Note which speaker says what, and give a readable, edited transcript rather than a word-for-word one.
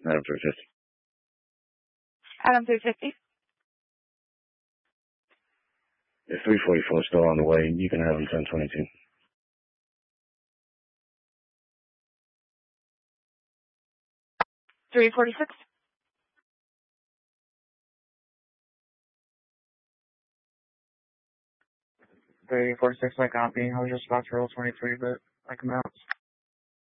Speaker 1: Adam 350.
Speaker 2: Adam 350.
Speaker 1: If 344 is still on the way, you can have him 1022.
Speaker 2: $346.
Speaker 3: 346, I copy. I was just about to roll 23, but I come out.